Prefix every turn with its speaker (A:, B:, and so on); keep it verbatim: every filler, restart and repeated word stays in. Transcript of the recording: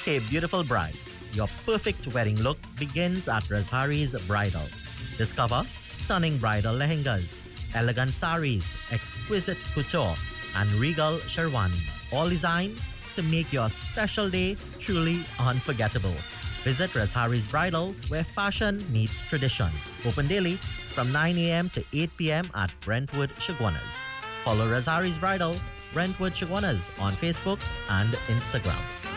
A: Hey, beautiful brides, your perfect wedding look begins at Razhari's Bridal. Discover stunning bridal lehengas, elegant saris, exquisite couture, and regal sherwanis, all designed to make your special day truly unforgettable. Visit Razhari's Bridal, where fashion meets tradition. Open daily from nine a.m. to eight p.m. at Brentwood Shiguanas. Follow Razhari's Bridal, Brentwood Shiguanas on Facebook and Instagram.